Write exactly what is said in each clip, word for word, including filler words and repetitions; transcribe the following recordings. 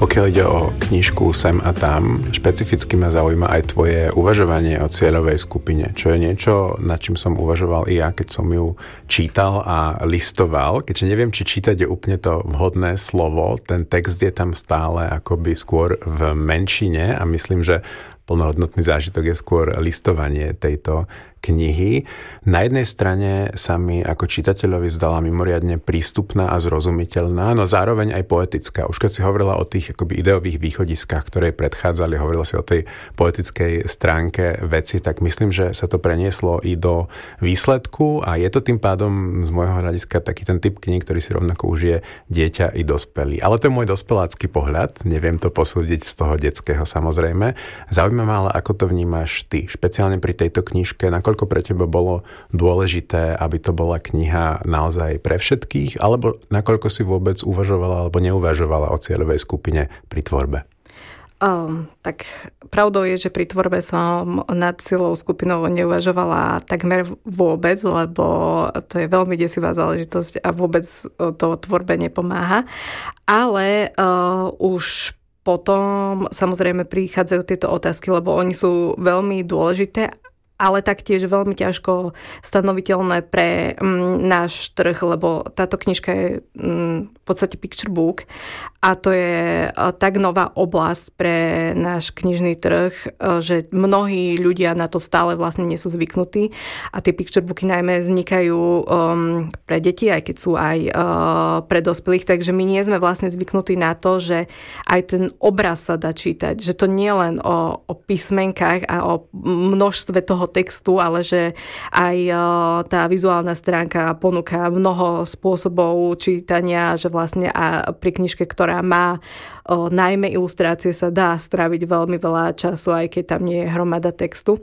Pokiaľ ide o knižku Sem a tam, špecificky ma zaujíma aj tvoje uvažovanie o cieľovej skupine, čo je niečo, nad čím som uvažoval i ja, keď som ju čítal a listoval. Keďže neviem, či čítať je úplne to vhodné slovo, ten text je tam stále akoby skôr v menšine a myslím, že plnohodnotný zážitok je skôr listovanie tejto knihy. Na jednej strane sa mi ako čitateľovi zdala mimoriadne prístupná a zrozumiteľná, no zároveň aj poetická. Už keď si hovorila o tých akoby ideových východiskách, ktoré predchádzali, hovorila si o tej poetickej stránke veci, tak myslím, že sa to prenieslo i do výsledku a je to tým pádom z môjho hľadiska taký ten typ kníh, ktorý si rovnako užije dieťa i dospelý. Ale to je môj dospelácky pohľad, neviem to posúdiť z toho detského samozrejme. Zaujíma ma ale, ako to vnímaš ty, špeciálne pri tejto knižke, nakoľko pre teba bolo dôležité, aby to bola kniha naozaj pre všetkých, alebo nakoľko si vôbec uvažovala alebo neuvažovala o cieľovej skupine pri tvorbe? Um, tak pravdou je, že pri tvorbe som nad cieľovou skupinou neuvažovala takmer vôbec, lebo to je veľmi desivá záležitosť a vôbec to tvorbe nepomáha. Ale uh, už potom samozrejme prichádzajú tieto otázky, lebo oni sú veľmi dôležité, ale taktiež veľmi ťažko stanoviteľné pre m, náš trh, lebo táto knižka je m, v podstate picture book a to je a, tak nová oblasť pre náš knižný trh, a, že mnohí ľudia na to stále vlastne nie sú zvyknutí a tie picture booky najmä vznikajú um, pre deti, aj keď sú aj uh, pre dospelých, takže my nie sme vlastne zvyknutí na to, že aj ten obraz sa dá čítať, že to nie len o, o písmenkách a o množstve toho textu, ale že aj tá vizuálna stránka ponúka mnoho spôsobov čítania, že vlastne a pri knižke, ktorá má o, najmä ilustrácie, sa dá stráviť veľmi veľa času, aj keď tam nie je hromada textu.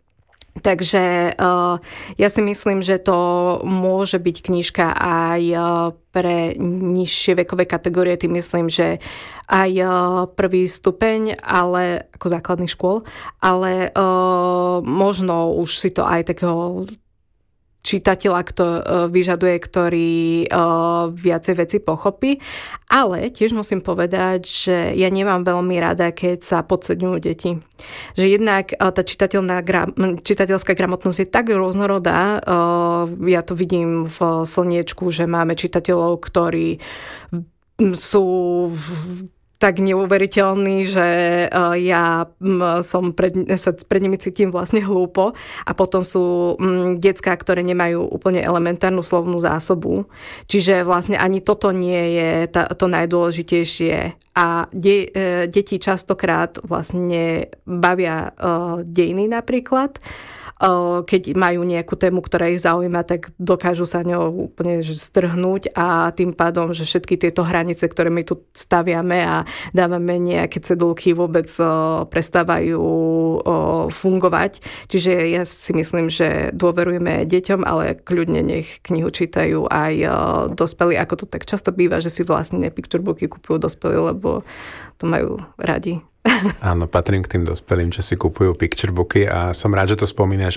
Takže uh, ja si myslím, že to môže byť knižka aj uh, pre nižšie vekové kategórie. Tým myslím, že aj uh, prvý stupeň, ale ako základných škôl, ale uh, možno už si to aj takého čitateľa, kto vyžaduje, ktorý uh, viacej veci pochopí. Ale tiež musím povedať, že ja nemám veľmi rada, keď sa podceňujú deti. Že jednak uh, tá čitateľná gra- čitateľská gramotnosť je tak rôznorodá. Uh, ja to vidím v Slniečku, že máme čitateľov, ktorí sú v tak neuveriteľný, že ja som pred, sa pred nimi cítim vlastne hlúpo a potom sú decká, ktoré nemajú úplne elementárnu slovnú zásobu. Čiže vlastne ani toto nie je tá, to najdôležitejšie. A de, deti častokrát vlastne bavia dejiny napríklad. Keď majú nejakú tému, ktorá ich zaujíma, tak dokážu sa ňou úplne strhnúť a tým pádom, že všetky tieto hranice, ktoré my tu staviame a dávame nejaké cedulky, vôbec prestávajú fungovať. Čiže ja si myslím, že dôverujeme deťom, ale kľudne nech knihu čítajú aj dospelí, ako to tak často býva, že si vlastne picture booky kupujú dospelí, lebo to majú radi. Áno, patrím k tým dospelým, čo si kupujú picture booky a som rád, že to spomínaš